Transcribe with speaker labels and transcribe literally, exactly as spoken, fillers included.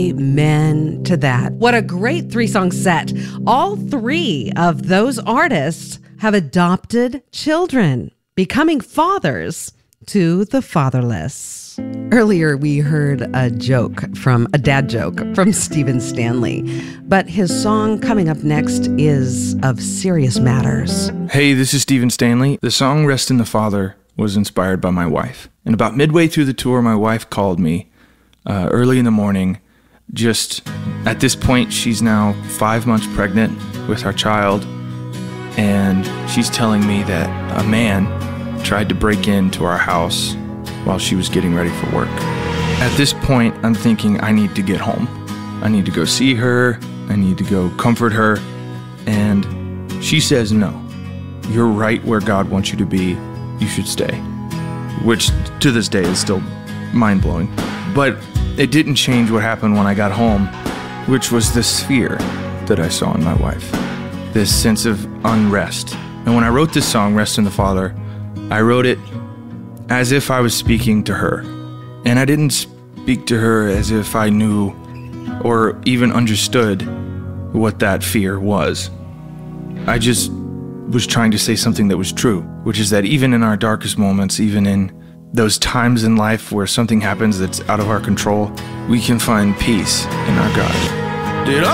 Speaker 1: Amen to that. What a great three-song set. All three of those artists have adopted children, becoming fathers to the fatherless. Earlier, we heard a joke from a dad joke from Stephen Stanley, but his song coming up next is of serious matters.
Speaker 2: Hey, this is Stephen Stanley. The song Rest in the Father was inspired by my wife. And about midway through the tour, my wife called me uh, early in the morning. Just at this point, she's now five months pregnant with our child, and she's telling me that a man tried to break into our house while she was getting ready for work. At this point, I'm thinking I need to get home. I need to go see her. I need to go comfort her. And she says, no, you're right where God wants you to be. You should stay. Which to this day is still mind-blowing. But it didn't change what happened when I got home, which was this fear that I saw in my wife, this sense of unrest. And when I wrote this song, Rest in the Father, I wrote it as if I was speaking to her. And I didn't speak to her as if I knew or even understood what that fear was. I just was trying to say something that was true, which is that even in our darkest moments, even in those times in life where something happens that's out of our control, we can find peace in our God. Did I